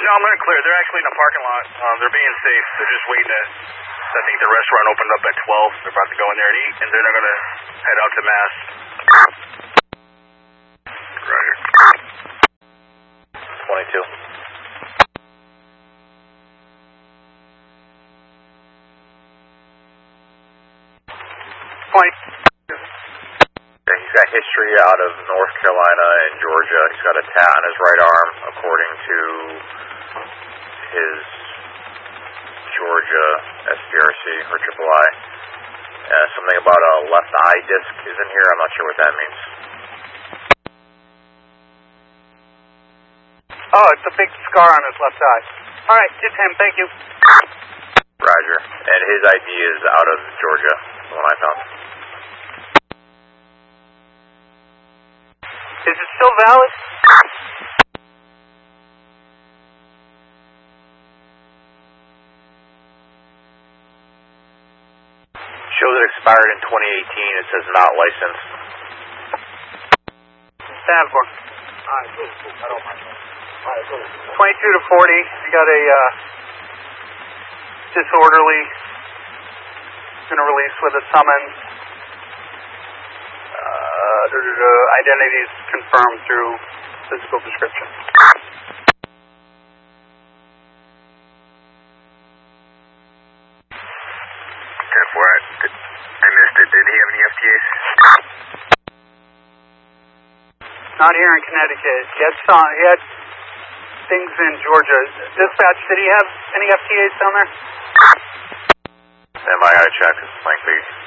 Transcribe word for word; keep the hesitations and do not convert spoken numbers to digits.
No, I'm gonna clear. They're actually in the parking lot. Um, they're being safe. They're just waiting to. I think the restaurant opened up at twelve. They're about to go in there and eat, and then they're gonna head out to Mass. Roger. twenty-two. Point. He's got history out of North Carolina and Georgia. He's got a tat on his right arm, according to his Georgia S P R C or Triple I. Uh, something about a left eye disc is in here. I'm not sure what that means. Oh, it's a big scar on his left eye. All right, it's him. Thank you. Roger. And his I D is out of Georgia, the one I found. Is it still valid? Shows it expired in twenty eighteen. It says not licensed. Stand for. twenty-two to forty. You got a uh, disorderly. Going to release with a summons. Uh, identities confirmed through physical description. ten four, I missed it. Did he have any F T As? Not here in Connecticut. He had, some, he had things in Georgia. Dispatch, did he have any F T As down there? Am I gotta check? It's likely